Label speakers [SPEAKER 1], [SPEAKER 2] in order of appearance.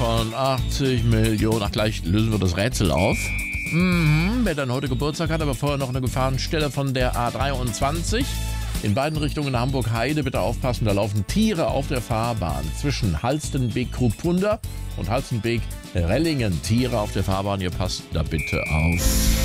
[SPEAKER 1] von 80 Millionen. Ach, gleich lösen wir das Rätsel auf. Wer dann heute Geburtstag hat, aber vorher noch eine Gefahrenstelle von der A23. In beiden Richtungen Hamburg-Heide, bitte aufpassen, da laufen Tiere auf der Fahrbahn. Zwischen Halstenbek-Krupunda und Halstenbek-Rellingen. Tiere auf der Fahrbahn, ihr passt da bitte auf.